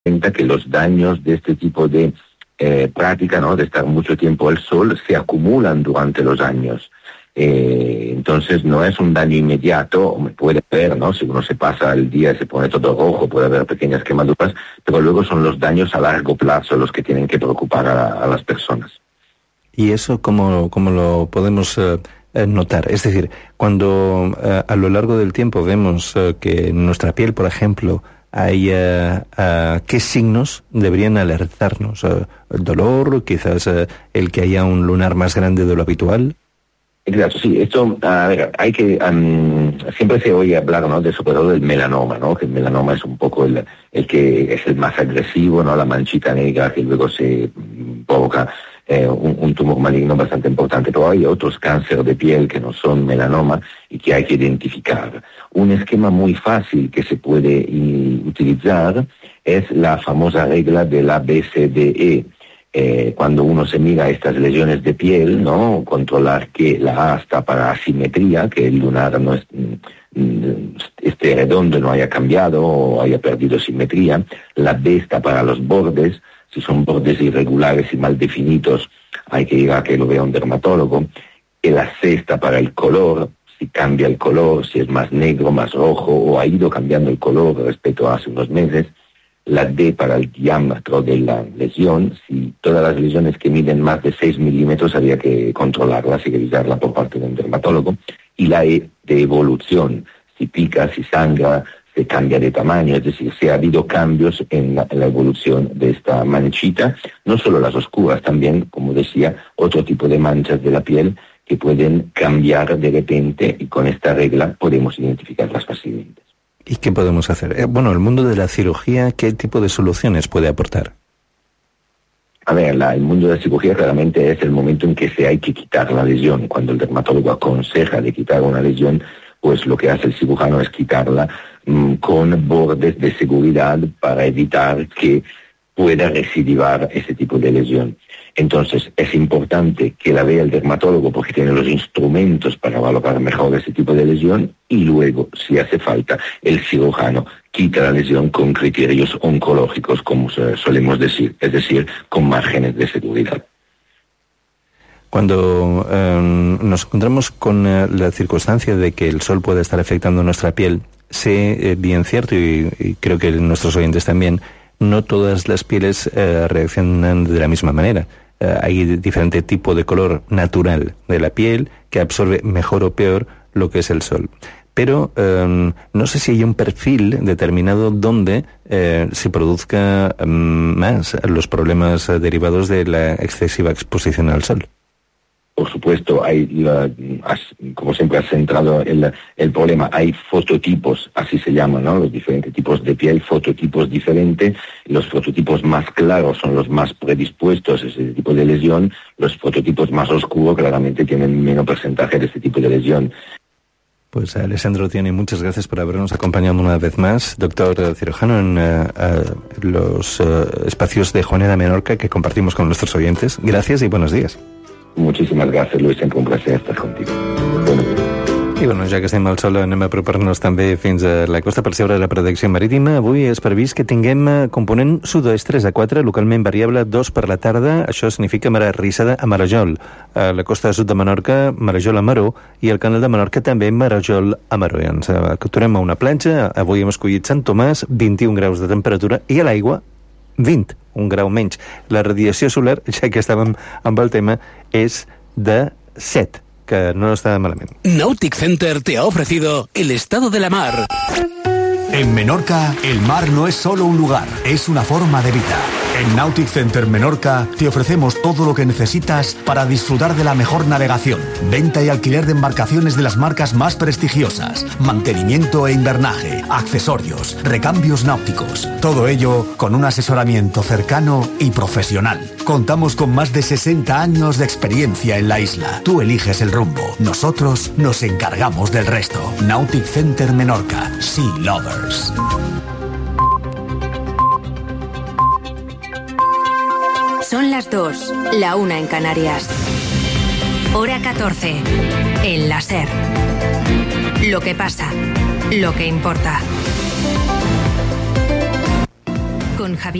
cuenta que los daños de este tipo de práctica, ¿no?, de estar mucho tiempo al sol, se acumulan durante los años. Entonces no es un daño inmediato, puede haber, ¿no?, si uno se pasa el día y se pone todo rojo, puede haber pequeñas quemaduras, pero luego son los daños a largo plazo los que tienen que preocupar a las personas. ¿Y eso cómo lo podemos notar? Es decir, cuando a lo largo del tiempo vemos que en nuestra piel, por ejemplo, hay ¿qué signos deberían alertarnos? ¿El dolor? ¿Quizás el que haya un lunar más grande de lo habitual? Exacto, sí. Esto, a ver, hay que... siempre se oye hablar, ¿no?, de sobre todo del melanoma, ¿no?, que el melanoma es un poco el que es el más agresivo, ¿no?, la manchita negra que luego se provoca un tumor maligno bastante importante, pero hay otros cánceres de piel que no son melanoma y que hay que identificar. Un esquema muy fácil que se puede utilizar es la famosa regla de la BCDE. Cuando uno se mira estas lesiones de piel, ¿no?, controlar que la A está para asimetría, que el lunar no esté redondo, no haya cambiado o haya perdido simetría, la B está para los bordes. Si son bordes irregulares y mal definidos, hay que ir a que lo vea un dermatólogo. La C está para el color, si cambia el color, si es más negro, más rojo, o ha ido cambiando el color respecto a hace unos meses. La D para el diámetro de la lesión, si todas las lesiones que miden más de 6 milímetros había que controlarlas y revisarla por parte de un dermatólogo. Y la E de evolución, si pica, si sangra, se cambia de tamaño, es decir, si ha habido cambios en la evolución de esta manchita, no solo las oscuras, también, como decía, otro tipo de manchas de la piel que pueden cambiar de repente, y con esta regla podemos identificarlas fácilmente. ¿Y qué podemos hacer? Bueno, el mundo de la cirugía, ¿qué tipo de soluciones puede aportar? A ver, el mundo de la cirugía realmente es el momento en que se hay que quitar la lesión. Cuando el dermatólogo aconseja de quitar una lesión, pues lo que hace el cirujano es quitarla con bordes de seguridad para evitar que pueda recidivar ese tipo de lesión. Entonces, es importante que la vea el dermatólogo porque tiene los instrumentos para valorar mejor ese tipo de lesión, y luego, si hace falta, el cirujano quita la lesión con criterios oncológicos, como solemos decir, es decir, con márgenes de seguridad. Cuando nos encontramos con la circunstancia de que el sol puede estar afectando nuestra piel, sé bien cierto, y creo que nuestros oyentes también, no todas las pieles reaccionan de la misma manera. Hay diferente tipo de color natural de la piel que absorbe mejor o peor lo que es el sol. Pero no sé si hay un perfil determinado donde se produzca más los problemas derivados de la excesiva exposición al sol. Por supuesto, como siempre has centrado el problema, hay fototipos, así se llaman, ¿no?, los diferentes tipos de piel, fototipos diferentes. Los fototipos más claros son los más predispuestos a ese tipo de lesión. Los fototipos más oscuros claramente tienen menos porcentaje de este tipo de lesión. Pues Alessandro Tiani, muchas gracias por habernos acompañado una vez más, doctor cirujano, en los espacios de Juaneda Menorca que compartimos con nuestros oyentes. Gracias y buenos días. Muchísimas gracias, Luis, sempre un placer estar contigo. I bueno, ja que estem al sol, anem a apropar-nos també fins a la costa per seure la predicció marítima. Avui és previst que tinguem component sud-oest 3 a 4, localment variable 2 per la tarda. Això significa mar arrissada a Marajol. A la costa sud de Menorca, Marajol a Maró, i al canal de Menorca també Marajol a Maró. I ens aturem a una platja. Avui hem escollit Sant Tomàs, 21 graus de temperatura, i a l'aigua 20, un grau menys. La radiació solar, ja que estàvem amb el tema, és de 7, que no está malamente. Nautic Center te ha ofrecido el estado de la mar. En Menorca, el mar no es solo un lugar, es una forma de vida. En Nautic Center Menorca te ofrecemos todo lo que necesitas para disfrutar de la mejor navegación, venta y alquiler de embarcaciones de las marcas más prestigiosas, mantenimiento e invernaje, accesorios, recambios náuticos. Todo ello con un asesoramiento cercano y profesional. Contamos con más de 60 años de experiencia en la isla. Tú eliges el rumbo, nosotros nos encargamos del resto. Nautic Center Menorca, Sea Lovers. Son las 2, la 1 en Canarias. Hora 14, en la SER. Lo que pasa, lo que importa. con Javier